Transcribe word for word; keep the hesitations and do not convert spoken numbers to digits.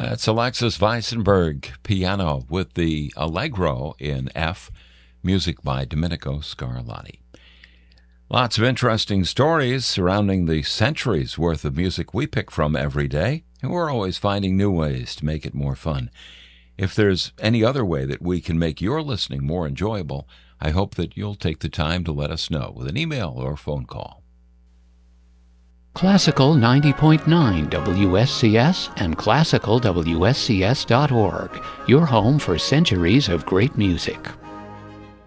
That's Alexis Weissenberg, piano with the Allegro in F, music by Domenico Scarlatti. Lots of interesting stories surrounding the centuries worth of music we pick from every day, and we're always finding new ways to make it more fun. If there's any other way that we can make your listening more enjoyable, I hope that you'll take the time to let us know with an email or phone call. Classical ninety point nine W S C S and classical W S C S dot org, your home for centuries of great music.